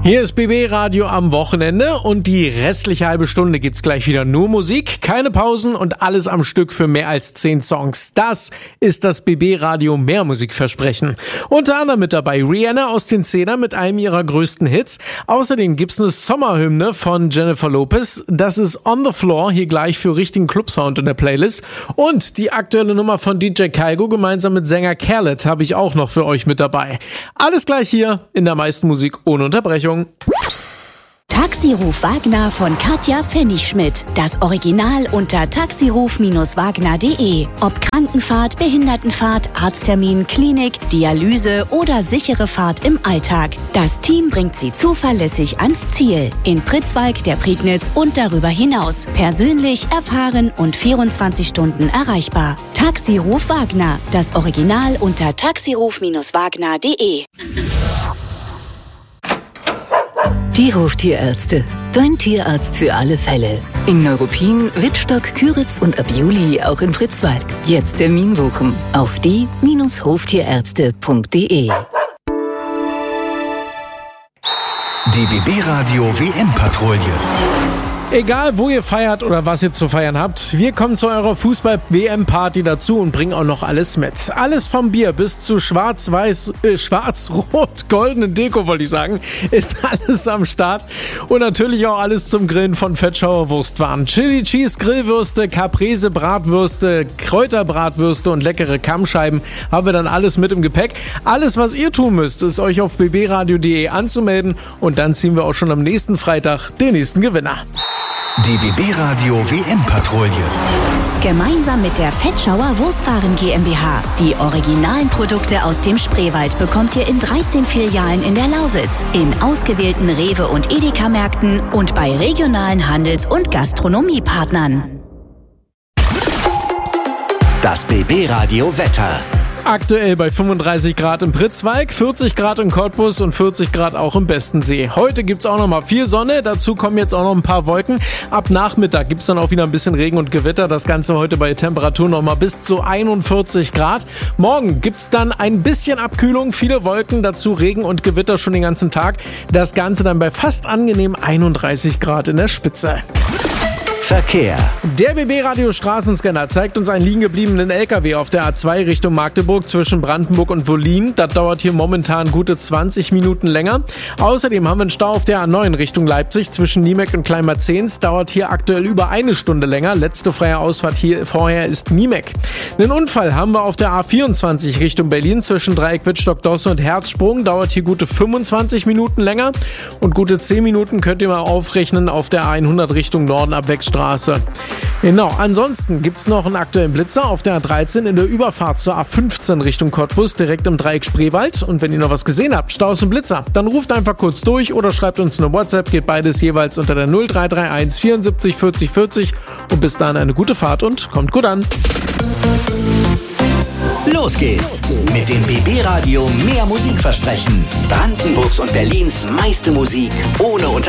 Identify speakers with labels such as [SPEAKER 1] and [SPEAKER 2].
[SPEAKER 1] Hier ist BB Radio am Wochenende und die restliche halbe Stunde gibt's gleich wieder nur Musik, keine Pausen und alles am Stück für mehr als 10 Songs. Das ist das BB Radio Mehrmusikversprechen. Unter anderem mit dabei Rihanna aus den 10er mit einem ihrer größten Hits. Außerdem gibt's eine Sommerhymne von Jennifer Lopez. Das ist On the Floor, hier gleich für richtigen Clubsound in der Playlist. Und die aktuelle Nummer von DJ Kygo gemeinsam mit Sänger Khaled habe ich auch noch für euch mit dabei. Alles gleich hier in der meisten Musik ohne Unterbrechung.
[SPEAKER 2] Taxiruf Wagner von Katja Pfennigschmidt. Das Original unter taxiruf-wagner.de. Ob Krankenfahrt, Behindertenfahrt, Arzttermin, Klinik, Dialyse oder sichere Fahrt im Alltag. Das Team bringt Sie zuverlässig ans Ziel. In Pritzwalk, der Prignitz und darüber hinaus. Persönlich, erfahren und 24 Stunden erreichbar. Taxiruf Wagner. Das Original unter taxiruf-wagner.de.
[SPEAKER 3] Die Hoftierärzte. Dein Tierarzt für alle Fälle. In Neuruppin, Wittstock, Küritz und ab Juli auch in Pritzwalk. Jetzt Termin buchen auf die-hoftierärzte.de.
[SPEAKER 4] Die BB Radio WM-Patrouille.
[SPEAKER 1] Egal, wo ihr feiert oder was ihr zu feiern habt, wir kommen zu eurer Fußball-WM-Party dazu und bringen auch noch alles mit. Alles vom Bier bis zu schwarz-rot-goldenen Deko, wollte ich sagen, ist alles am Start. Und natürlich auch alles zum Grillen von Fettschauer Wurstwaren. Chili Cheese Grillwürste, Caprese Bratwürste, Kräuterbratwürste und leckere Kammscheiben haben wir dann alles mit im Gepäck. Alles, was ihr tun müsst, ist euch auf bbradio.de anzumelden und dann ziehen wir auch schon am nächsten Freitag den nächsten Gewinner.
[SPEAKER 4] Die BB Radio WM-Patrouille.
[SPEAKER 2] Gemeinsam mit der Fettschauer Wurstwaren GmbH. Die originalen Produkte aus dem Spreewald bekommt ihr in 13 Filialen in der Lausitz, in ausgewählten Rewe- und Edeka-Märkten und bei regionalen Handels- und Gastronomiepartnern.
[SPEAKER 4] Das BB Radio Wetter.
[SPEAKER 1] Aktuell bei 35 Grad im Pritzwalk, 40 Grad in Cottbus und 40 Grad auch im Bestensee. Heute gibt's auch noch mal viel Sonne, dazu kommen jetzt auch noch ein paar Wolken. Ab Nachmittag gibt's dann auch wieder ein bisschen Regen und Gewitter. Das Ganze heute bei Temperaturen noch mal bis zu 41 Grad. Morgen gibt's dann ein bisschen Abkühlung, viele Wolken, dazu Regen und Gewitter schon den ganzen Tag. Das Ganze dann bei fast angenehm 31 Grad in der Spitze.
[SPEAKER 4] Verkehr.
[SPEAKER 1] Der BB-Radio Straßenscanner zeigt uns einen liegen gebliebenen LKW auf der A2 Richtung Magdeburg zwischen Brandenburg und Wollin. Das dauert hier momentan gute 20 Minuten länger. Außerdem haben wir einen Stau auf der A9 Richtung Leipzig zwischen Niemek und Kleinmarzens. Dauert hier aktuell über eine Stunde länger. Letzte freie Ausfahrt hier vorher ist Niemek. Einen Unfall haben wir auf der A24 Richtung Berlin zwischen Dreieck Wittstock-Dosse und Herzsprung. Dauert hier gute 25 Minuten länger. Und gute 10 Minuten könnt ihr mal aufrechnen auf der A100 Richtung Norden ab Wegstraße. Genau, ansonsten gibt's noch einen aktuellen Blitzer auf der A13 in der Überfahrt zur A15 Richtung Cottbus, direkt im Dreieck Spreewald. Und wenn ihr noch was gesehen habt, Staus und Blitzer, dann ruft einfach kurz durch oder schreibt uns eine WhatsApp, geht beides jeweils unter der 0331 74 40 40. Und bis dahin eine gute Fahrt und kommt gut an.
[SPEAKER 4] Los geht's mit dem BB Radio Mehrmusikversprechen. Brandenburgs und Berlins meiste Musik ohne Unterbrechung.